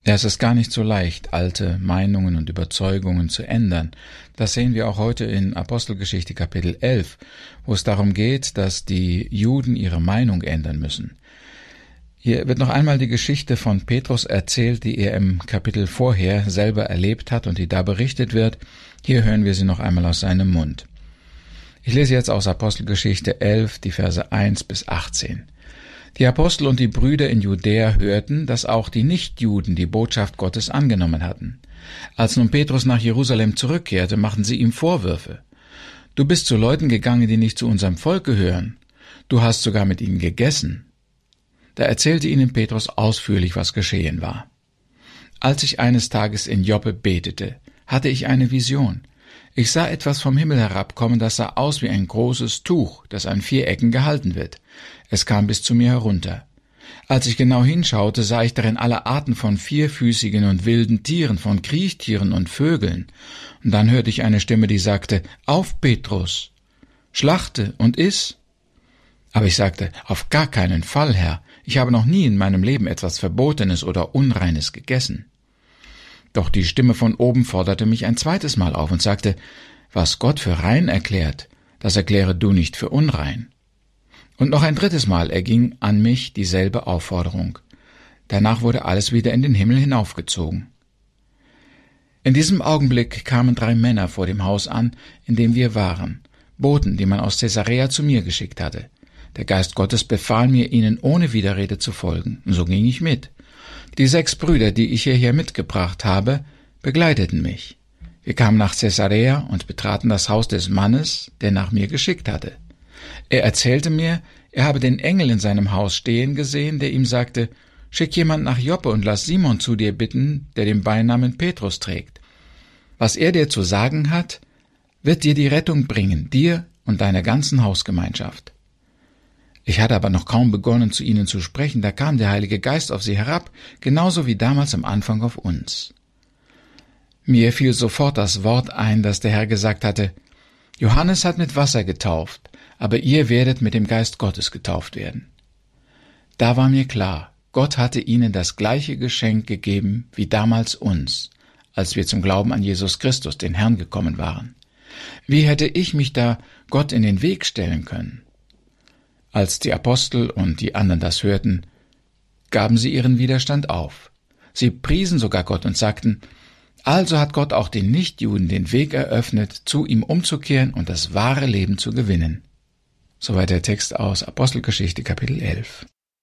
Ja, es ist gar nicht so leicht, alte Meinungen und Überzeugungen zu ändern. Das sehen wir auch heute in Apostelgeschichte Kapitel 11, wo es darum geht, dass die Juden ihre Meinung ändern müssen. Hier wird noch einmal die Geschichte von Petrus erzählt, die er im Kapitel vorher selber erlebt hat und die da berichtet wird. Hier hören wir sie noch einmal aus seinem Mund. Ich lese jetzt aus Apostelgeschichte 11, die Verse 1 bis 18. Die Apostel und die Brüder in Judäa hörten, dass auch die Nichtjuden die Botschaft Gottes angenommen hatten. Als nun Petrus nach Jerusalem zurückkehrte, machten sie ihm Vorwürfe. Du bist zu Leuten gegangen, die nicht zu unserem Volk gehören. Du hast sogar mit ihnen gegessen. Da erzählte ihnen Petrus ausführlich, was geschehen war. Als ich eines Tages in Joppe betete, hatte ich eine Vision. Ich sah etwas vom Himmel herabkommen, das sah aus wie ein großes Tuch, das an 4 Ecken gehalten wird. Es kam bis zu mir herunter. Als ich genau hinschaute, sah ich darin alle Arten von vierfüßigen und wilden Tieren, von Kriechtieren und Vögeln. Und dann hörte ich eine Stimme, die sagte, »Auf, Petrus, schlachte und iss.« Aber ich sagte, »Auf gar keinen Fall, Herr. Ich habe noch nie in meinem Leben etwas Verbotenes oder Unreines gegessen.« Doch die Stimme von oben forderte mich ein zweites Mal auf und sagte, »Was Gott für rein erklärt, das erkläre du nicht für unrein.« Und noch ein drittes Mal erging an mich dieselbe Aufforderung. Danach wurde alles wieder in den Himmel hinaufgezogen. In diesem Augenblick kamen 3 Männer vor dem Haus an, in dem wir waren, Boten, die man aus Caesarea zu mir geschickt hatte. Der Geist Gottes befahl mir, ihnen ohne Widerrede zu folgen. Und so ging ich mit. Die 6 Brüder, die ich hierher mitgebracht habe, begleiteten mich. Wir kamen nach Caesarea und betraten das Haus des Mannes, der nach mir geschickt hatte. Er erzählte mir, er habe den Engel in seinem Haus stehen gesehen, der ihm sagte, »Schick jemand nach Joppe und lass Simon zu dir bitten, der den Beinamen Petrus trägt. Was er dir zu sagen hat, wird dir die Rettung bringen, dir und deiner ganzen Hausgemeinschaft.« Ich hatte aber noch kaum begonnen, zu ihnen zu sprechen, da kam der Heilige Geist auf sie herab, genauso wie damals am Anfang auf uns. Mir fiel sofort das Wort ein, das der Herr gesagt hatte, »Johannes hat mit Wasser getauft, aber ihr werdet mit dem Geist Gottes getauft werden.« Da war mir klar, Gott hatte ihnen das gleiche Geschenk gegeben wie damals uns, als wir zum Glauben an Jesus Christus, den Herrn, gekommen waren. Wie hätte ich mich da Gott in den Weg stellen können? Als die Apostel und die anderen das hörten, gaben sie ihren Widerstand auf. Sie priesen sogar Gott und sagten, also hat Gott auch den Nichtjuden den Weg eröffnet, zu ihm umzukehren und das wahre Leben zu gewinnen. Soweit der Text aus Apostelgeschichte Kapitel 11.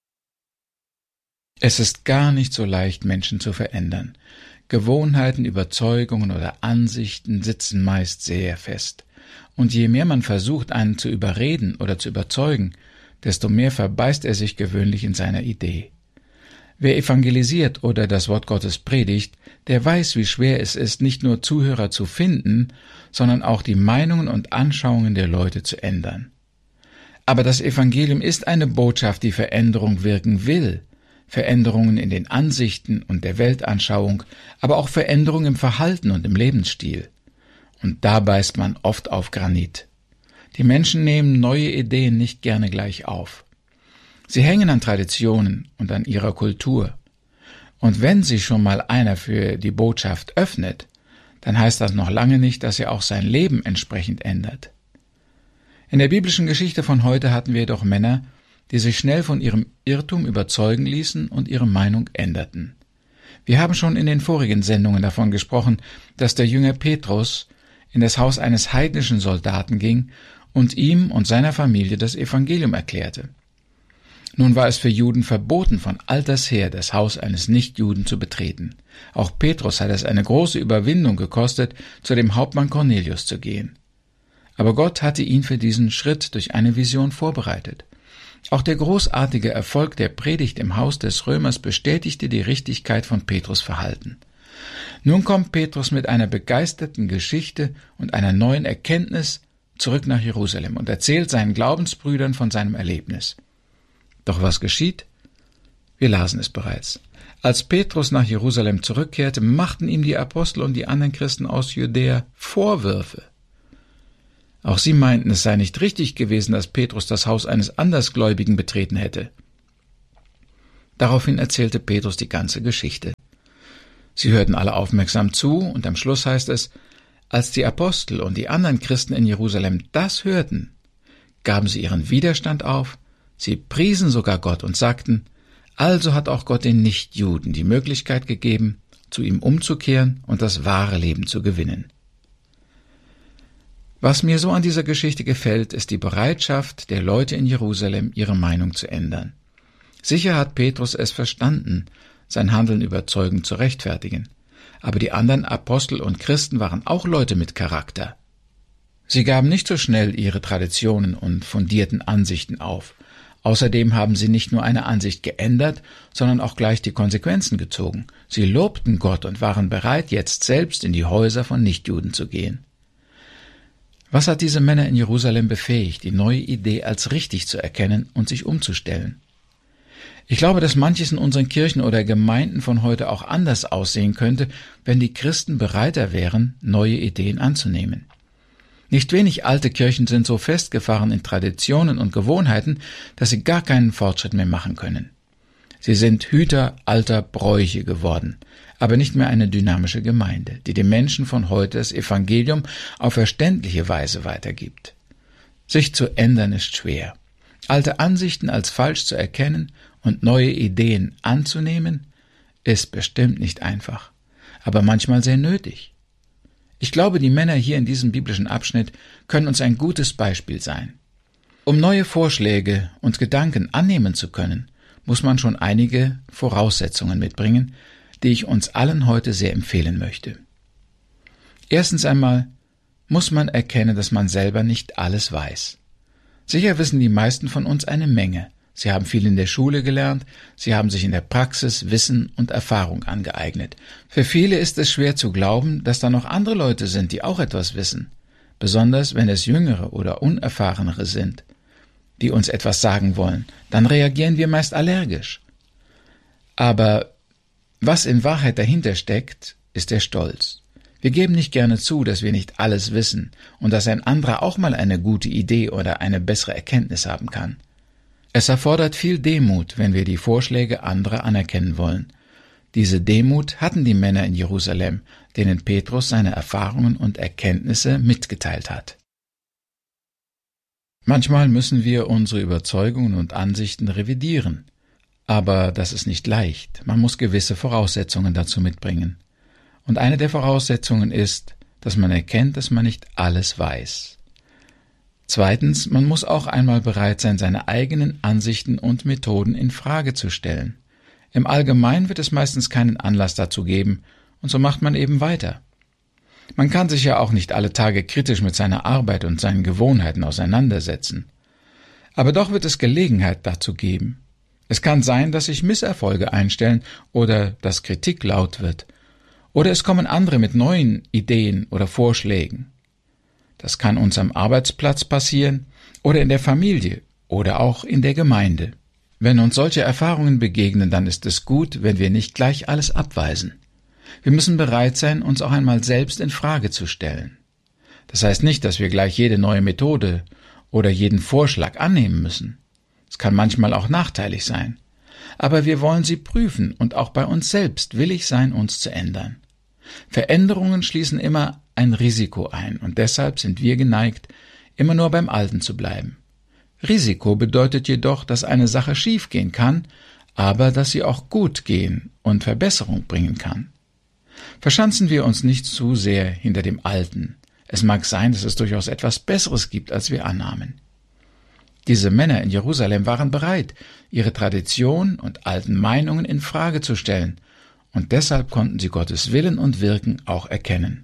Es ist gar nicht so leicht, Menschen zu verändern. Gewohnheiten, Überzeugungen oder Ansichten sitzen meist sehr fest. Und je mehr man versucht, einen zu überreden oder zu überzeugen, desto mehr verbeißt er sich gewöhnlich in seiner Idee. Wer evangelisiert oder das Wort Gottes predigt, der weiß, wie schwer es ist, nicht nur Zuhörer zu finden, sondern auch die Meinungen und Anschauungen der Leute zu ändern. Aber das Evangelium ist eine Botschaft, die Veränderung wirken will. Veränderungen in den Ansichten und der Weltanschauung, aber auch Veränderungen im Verhalten und im Lebensstil. Und da beißt man oft auf Granit. Die Menschen nehmen neue Ideen nicht gerne gleich auf. Sie hängen an Traditionen und an ihrer Kultur. Und wenn sich schon mal einer für die Botschaft öffnet, dann heißt das noch lange nicht, dass er auch sein Leben entsprechend ändert. In der biblischen Geschichte von heute hatten wir jedoch Männer, die sich schnell von ihrem Irrtum überzeugen ließen und ihre Meinung änderten. Wir haben schon in den vorigen Sendungen davon gesprochen, dass der Jünger Petrus in das Haus eines heidnischen Soldaten ging und ihm und seiner Familie das Evangelium erklärte. Nun war es für Juden verboten, von alters her das Haus eines Nichtjuden zu betreten. Auch Petrus hat es eine große Überwindung gekostet, zu dem Hauptmann Cornelius zu gehen. Aber Gott hatte ihn für diesen Schritt durch eine Vision vorbereitet. Auch der großartige Erfolg der Predigt im Haus des Römers bestätigte die Richtigkeit von Petrus' Verhalten. Nun kommt Petrus mit einer begeisterten Geschichte und einer neuen Erkenntnis zurück nach Jerusalem und erzählt seinen Glaubensbrüdern von seinem Erlebnis. Doch was geschieht? Wir lasen es bereits. Als Petrus nach Jerusalem zurückkehrte, machten ihm die Apostel und die anderen Christen aus Judäa Vorwürfe. Auch sie meinten, es sei nicht richtig gewesen, dass Petrus das Haus eines Andersgläubigen betreten hätte. Daraufhin erzählte Petrus die ganze Geschichte. Sie hörten alle aufmerksam zu und am Schluss heißt es, als die Apostel und die anderen Christen in Jerusalem das hörten, gaben sie ihren Widerstand auf, sie priesen sogar Gott und sagten, also hat auch Gott den Nichtjuden die Möglichkeit gegeben, zu ihm umzukehren und das wahre Leben zu gewinnen. Was mir so an dieser Geschichte gefällt, ist die Bereitschaft der Leute in Jerusalem, ihre Meinung zu ändern. Sicher hat Petrus es verstanden, sein Handeln überzeugend zu rechtfertigen. Aber die anderen Apostel und Christen waren auch Leute mit Charakter. Sie gaben nicht so schnell ihre Traditionen und fundierten Ansichten auf. Außerdem haben sie nicht nur eine Ansicht geändert, sondern auch gleich die Konsequenzen gezogen. Sie lobten Gott und waren bereit, jetzt selbst in die Häuser von Nichtjuden zu gehen. Was hat diese Männer in Jerusalem befähigt, die neue Idee als richtig zu erkennen und sich umzustellen? Ich glaube, dass manches in unseren Kirchen oder Gemeinden von heute auch anders aussehen könnte, wenn die Christen bereiter wären, neue Ideen anzunehmen. Nicht wenig alte Kirchen sind so festgefahren in Traditionen und Gewohnheiten, dass sie gar keinen Fortschritt mehr machen können. Sie sind Hüter alter Bräuche geworden, aber nicht mehr eine dynamische Gemeinde, die den Menschen von heute das Evangelium auf verständliche Weise weitergibt. Sich zu ändern ist schwer. Alte Ansichten als falsch zu erkennen und neue Ideen anzunehmen, ist bestimmt nicht einfach, aber manchmal sehr nötig. Ich glaube, die Männer hier in diesem biblischen Abschnitt können uns ein gutes Beispiel sein. Um neue Vorschläge und Gedanken annehmen zu können, muss man schon einige Voraussetzungen mitbringen, die ich uns allen heute sehr empfehlen möchte. Erstens einmal muss man erkennen, dass man selber nicht alles weiß. Sicher wissen die meisten von uns eine Menge. Sie haben viel in der Schule gelernt, sie haben sich in der Praxis Wissen und Erfahrung angeeignet. Für viele ist es schwer zu glauben, dass da noch andere Leute sind, die auch etwas wissen, besonders wenn es Jüngere oder Unerfahrenere sind, die uns etwas sagen wollen, dann reagieren wir meist allergisch. Aber was in Wahrheit dahinter steckt, ist der Stolz. Wir geben nicht gerne zu, dass wir nicht alles wissen und dass ein anderer auch mal eine gute Idee oder eine bessere Erkenntnis haben kann. Es erfordert viel Demut, wenn wir die Vorschläge anderer anerkennen wollen. Diese Demut hatten die Männer in Jerusalem, denen Petrus seine Erfahrungen und Erkenntnisse mitgeteilt hat. Manchmal müssen wir unsere Überzeugungen und Ansichten revidieren. Aber das ist nicht leicht. Man muss gewisse Voraussetzungen dazu mitbringen. Und eine der Voraussetzungen ist, dass man erkennt, dass man nicht alles weiß. Zweitens, man muss auch einmal bereit sein, seine eigenen Ansichten und Methoden in Frage zu stellen. Im Allgemeinen wird es meistens keinen Anlass dazu geben, und so macht man eben weiter. Man kann sich ja auch nicht alle Tage kritisch mit seiner Arbeit und seinen Gewohnheiten auseinandersetzen. Aber doch wird es Gelegenheit dazu geben. Es kann sein, dass sich Misserfolge einstellen oder dass Kritik laut wird. Oder es kommen andere mit neuen Ideen oder Vorschlägen. Das kann uns am Arbeitsplatz passieren oder in der Familie oder auch in der Gemeinde. Wenn uns solche Erfahrungen begegnen, dann ist es gut, wenn wir nicht gleich alles abweisen. Wir müssen bereit sein, uns auch einmal selbst in Frage zu stellen. Das heißt nicht, dass wir gleich jede neue Methode oder jeden Vorschlag annehmen müssen. Es kann manchmal auch nachteilig sein. Aber wir wollen sie prüfen und auch bei uns selbst willig sein, uns zu ändern. Veränderungen schließen immer ein Risiko ein und deshalb sind wir geneigt, immer nur beim Alten zu bleiben. Risiko bedeutet jedoch, dass eine Sache schiefgehen kann, aber dass sie auch gut gehen und Verbesserung bringen kann. Verschanzen wir uns nicht zu sehr hinter dem Alten. Es mag sein, dass es durchaus etwas Besseres gibt, als wir annahmen. Diese Männer in Jerusalem waren bereit, ihre Tradition und alten Meinungen in Frage zu stellen, und deshalb konnten sie Gottes Willen und Wirken auch erkennen.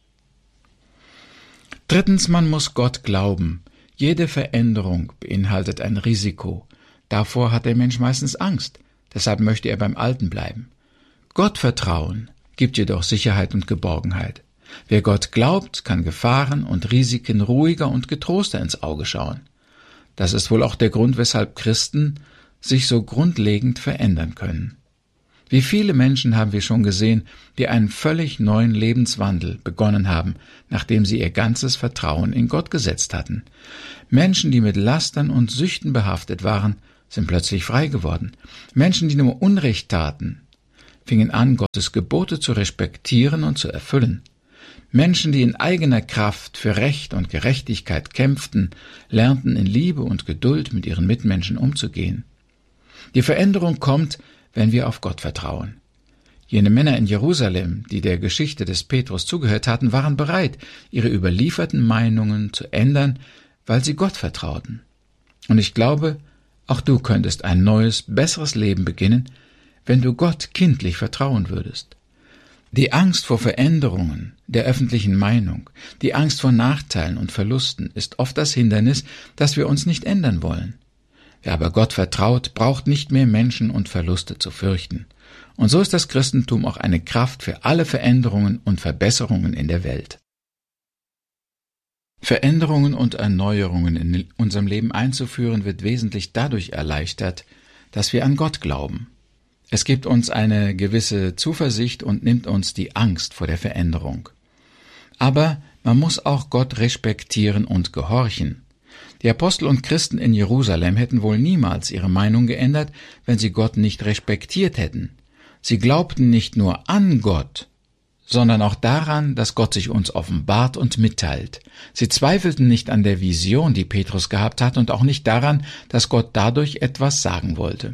Drittens, man muss Gott glauben. Jede Veränderung beinhaltet ein Risiko. Davor hat der Mensch meistens Angst, deshalb möchte er beim Alten bleiben. Gottvertrauen gibt jedoch Sicherheit und Geborgenheit. Wer Gott glaubt, kann Gefahren und Risiken ruhiger und getroster ins Auge schauen. Das ist wohl auch der Grund, weshalb Christen sich so grundlegend verändern können. Wie viele Menschen haben wir schon gesehen, die einen völlig neuen Lebenswandel begonnen haben, nachdem sie ihr ganzes Vertrauen in Gott gesetzt hatten. Menschen, die mit Lastern und Süchten behaftet waren, sind plötzlich frei geworden. Menschen, die nur Unrecht taten, fingen an, Gottes Gebote zu respektieren und zu erfüllen. Menschen, die in eigener Kraft für Recht und Gerechtigkeit kämpften, lernten in Liebe und Geduld mit ihren Mitmenschen umzugehen. Die Veränderung kommt, wenn wir auf Gott vertrauen. Jene Männer in Jerusalem, die der Geschichte des Petrus zugehört hatten, waren bereit, ihre überlieferten Meinungen zu ändern, weil sie Gott vertrauten. Und ich glaube, auch du könntest ein neues, besseres Leben beginnen, wenn du Gott kindlich vertrauen würdest. Die Angst vor Veränderungen der öffentlichen Meinung, die Angst vor Nachteilen und Verlusten ist oft das Hindernis, dass wir uns nicht ändern wollen. Wer aber Gott vertraut, braucht nicht mehr Menschen und Verluste zu fürchten. Und so ist das Christentum auch eine Kraft für alle Veränderungen und Verbesserungen in der Welt. Veränderungen und Erneuerungen in unserem Leben einzuführen, wird wesentlich dadurch erleichtert, dass wir an Gott glauben. Es gibt uns eine gewisse Zuversicht und nimmt uns die Angst vor der Veränderung. Aber man muss auch Gott respektieren und gehorchen. Die Apostel und Christen in Jerusalem hätten wohl niemals ihre Meinung geändert, wenn sie Gott nicht respektiert hätten. Sie glaubten nicht nur an Gott, sondern auch daran, dass Gott sich uns offenbart und mitteilt. Sie zweifelten nicht an der Vision, die Petrus gehabt hat, und auch nicht daran, dass Gott dadurch etwas sagen wollte.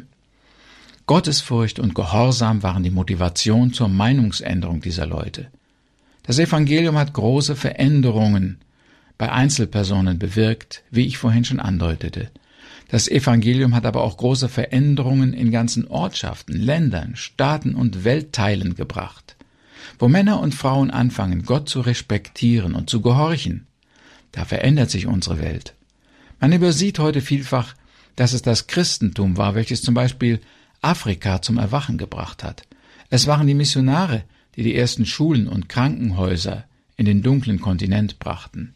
Gottesfurcht und Gehorsam waren die Motivation zur Meinungsänderung dieser Leute. Das Evangelium hat große Veränderungen bei Einzelpersonen bewirkt, wie ich vorhin schon andeutete. Das Evangelium hat aber auch große Veränderungen in ganzen Ortschaften, Ländern, Staaten und Weltteilen gebracht. Wo Männer und Frauen anfangen, Gott zu respektieren und zu gehorchen, da verändert sich unsere Welt. Man übersieht heute vielfach, dass es das Christentum war, welches zum Beispiel Afrika zum Erwachen gebracht hat. Es waren die Missionare, die die ersten Schulen und Krankenhäuser in den dunklen Kontinent brachten.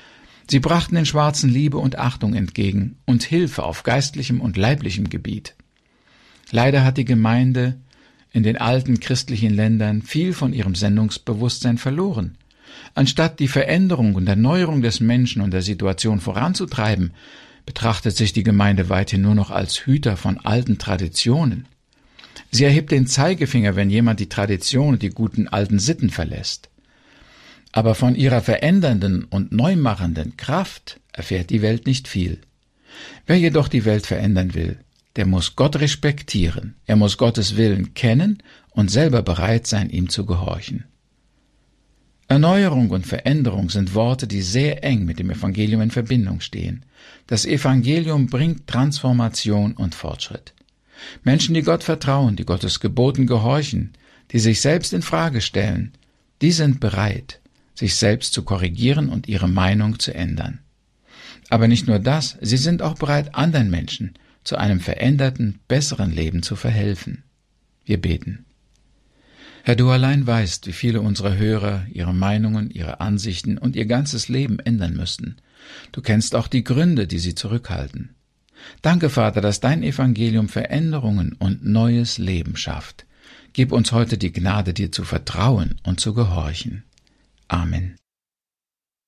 Sie brachten den Schwarzen Liebe und Achtung entgegen und Hilfe auf geistlichem und leiblichem Gebiet. Leider hat die Gemeinde in den alten christlichen Ländern viel von ihrem Sendungsbewusstsein verloren. Anstatt die Veränderung und Erneuerung des Menschen und der Situation voranzutreiben, betrachtet sich die Gemeinde weithin nur noch als Hüter von alten Traditionen. Sie erhebt den Zeigefinger, wenn jemand die Tradition und die guten alten Sitten verlässt. Aber von ihrer verändernden und neumachenden Kraft erfährt die Welt nicht viel. Wer jedoch die Welt verändern will, der muss Gott respektieren, er muss Gottes Willen kennen und selber bereit sein, ihm zu gehorchen. Erneuerung und Veränderung sind Worte, die sehr eng mit dem Evangelium in Verbindung stehen. Das Evangelium bringt Transformation und Fortschritt. Menschen, die Gott vertrauen, die Gottes Geboten gehorchen, die sich selbst in Frage stellen, die sind bereit, sich selbst zu korrigieren und ihre Meinung zu ändern. Aber nicht nur das, sie sind auch bereit, anderen Menschen zu einem veränderten, besseren Leben zu verhelfen. Wir beten. Herr, du allein weißt, wie viele unserer Hörer ihre Meinungen, ihre Ansichten und ihr ganzes Leben ändern müssten. Du kennst auch die Gründe, die sie zurückhalten. Danke, Vater, dass dein Evangelium Veränderungen und neues Leben schafft. Gib uns heute die Gnade, dir zu vertrauen und zu gehorchen. Amen.